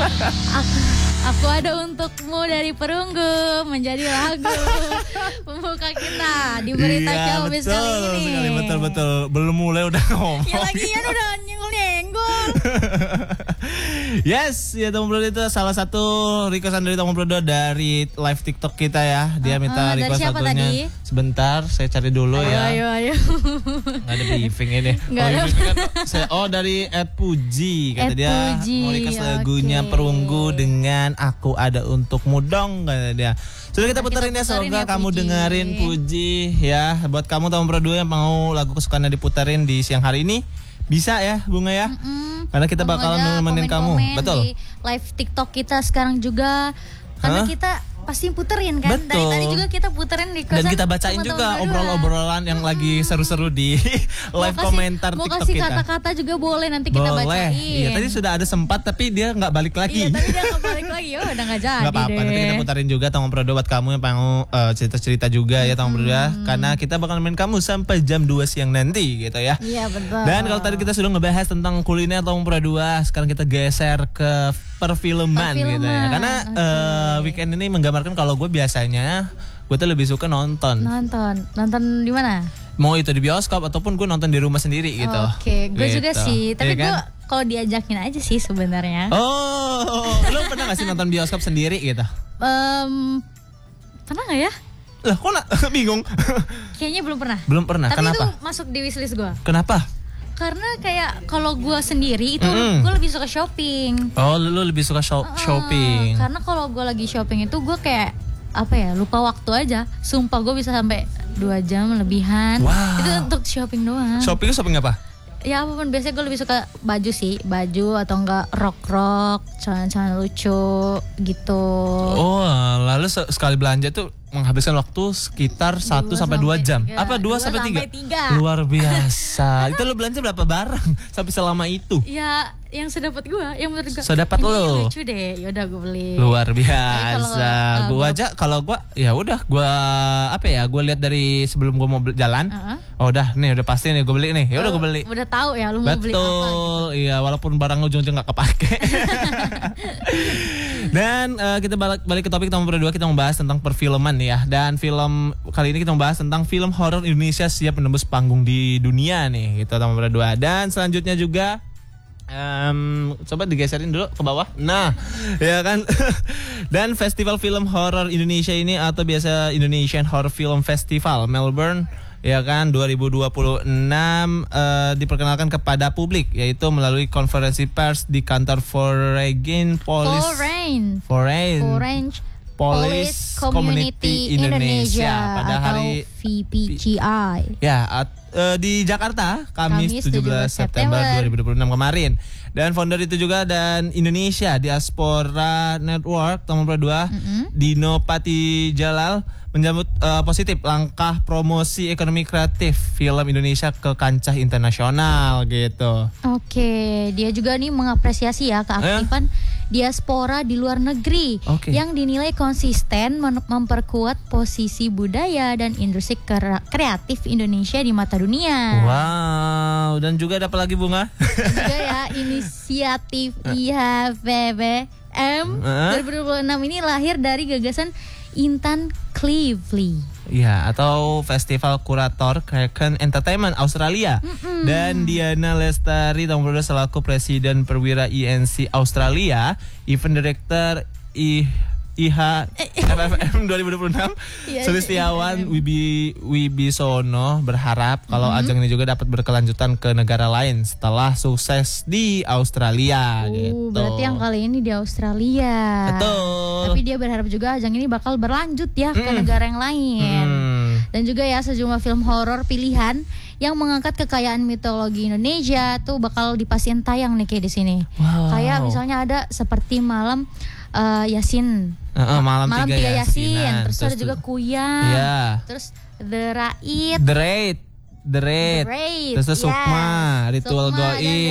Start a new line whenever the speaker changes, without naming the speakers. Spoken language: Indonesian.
Aku ada untukmu dari Perunggu menjadi lagu pembuka kita di berita showbiz kali ini.
Betul. Belum mulai udah ngomong.
Ya lagian udah nyenggol-nyenggol.
Yes, ya Tomang Brodo itu salah satu requestan dari Tomang Brodo dari live TikTok kita ya. Dia minta request lagunya. Tadi? Sebentar, saya cari dulu ya.
Ayo.
Nggak ada briefing ini. Dari Ed Puji kata dia mau request lagunya Perunggu dengan Aku Ada Untukmu dong kata dia. Sudah kita puterin ya, semoga kamu dengerin Puji ya. Buat kamu Tomang Brodo yang mau lagu kesukaannya diputerin di siang hari ini, bisa ya Bunga ya. Karena kita bakalan nemenin kamu. Betul.
Di live TikTok kita sekarang juga. Karena kita pasti puterin kan.
Betul.
Dari tadi juga kita puterin di
dan kita bacain juga obrolan yang lagi seru-seru di live komentar TikTok kita. Mau
kasih kata-kata juga boleh, nanti kita bacain.
Iya, tadi sudah ada sempat tapi dia nggak balik lagi.
Iya, tapi dia nggak balik lagi. Oh, udah nggak jadi.
Nggak apa-apa, nanti kita putarin juga Tomang Brodo buat kamu yang mau cerita-cerita juga ya Tomang Brodo ya. Karena kita bakal nemenin kamu sampai jam 2 siang nanti gitu ya.
Iya, betul.
Dan kalau tadi kita sudah ngebahas tentang kuliner Tomang Brodo, sekarang kita geser ke perfilman gitu ya. Karena weekend ini menggambarkan kalau gue biasanya gue tuh lebih suka nonton
di mana?
Mau itu di bioskop ataupun gue nonton di rumah sendiri gitu.
Oke, gue
gitu.
juga sih. Tapi
ya
gue kalau diajakin aja sih sebenarnya.
Lo pernah gak sih nonton bioskop sendiri gitu?
Pernah nggak ya?
Lah kok bingung?
Kayaknya belum pernah.
Belum pernah.
Tapi
kenapa?
itu masuk di wishlist gue.
Kenapa?
Karena kayak kalau gue sendiri itu gue lebih suka shopping.
Oh, lu lebih suka shopping.
Karena kalau gue lagi shopping itu gue kayak lupa waktu aja. Sumpah gue bisa sampai 2 jam lebihan.
Wow.
Itu untuk shopping doang.
Shopping apa?
Ya apapun, biasanya gue lebih suka baju sih. Baju atau enggak rok-rok, celana-celana lucu gitu.
Oh, lalu sekali belanja tuh menghabiskan waktu sekitar 1 sampai 2 jam.
3.
Apa 2 sampai 3? Luar biasa. Itu lo belanja berapa barang sampai selama itu?
Ya, yang sedapat gue, yang menurut gue.
Sedapat lo.
Lucu deh. Yaudah gue beli.
Luar biasa. Gue aja kalau gue ya udah gue lihat dari sebelum gue mau jalan. Oh udah pasti nih gue beli nih. Ya udah gue beli.
Udah tahu ya lu mau beli apa.
Betul. Iya, walaupun barang ujung-ujung nggak kepake. Dan kita balik ke topik nomor 2, kita membahas tentang perfilman ya. Dan film kali ini kita membahas tentang film horor Indonesia siap menembus panggung di dunia nih. Gitu nomor 2. Dan selanjutnya juga coba digeserin dulu ke bawah. Nah, ya kan. Dan Festival Film Horor Indonesia ini atau biasa Indonesian Horror Film Festival Melbourne ya kan 2026 diperkenalkan kepada publik, yaitu melalui konferensi pers di kantor Foreign Police Community Indonesia pada hari
VPGI.
Ya, di Jakarta Kamis 17 September 2026 kemarin. Dan founder itu juga dan Indonesia Diaspora Network nomor 2 Dino Patijalal menyambut positif langkah promosi ekonomi kreatif film Indonesia ke kancah internasional gitu.
Oke, dia juga nih mengapresiasi ya keaktifan diaspora di luar negeri yang dinilai konsisten memperkuat posisi budaya dan industri kreatif Indonesia di mata dunia.
Wow, dan juga ada apa lagi Bunga?
Juga ya inisiatif IHVBM 2026 ini lahir dari gagasan Intan Cleveley.
Ya, atau Festival Kurator Kraken Entertainment Australia. Dan Diana Lestari nomor 2 selaku Presiden Perwira INC Australia, Event Director IHFFM 2026. Sulistiawan Wibisono berharap kalau ajang ini juga dapat berkelanjutan ke negara lain setelah sukses di Australia gitu.
Berarti yang kali ini di Australia.
Betul.
Tapi dia berharap juga ajang ini bakal berlanjut ya ke negara yang lain. Dan juga ya sejumlah film horor pilihan yang mengangkat kekayaan mitologi Indonesia tuh bakal dipastikan tayang nih kayak di sini. Kayak misalnya ada seperti Malam Yasin.
Malam 3
Yasin. Terus ada juga Kuyang. Terus The Raid.
Terus Sukma, Ritual Goib.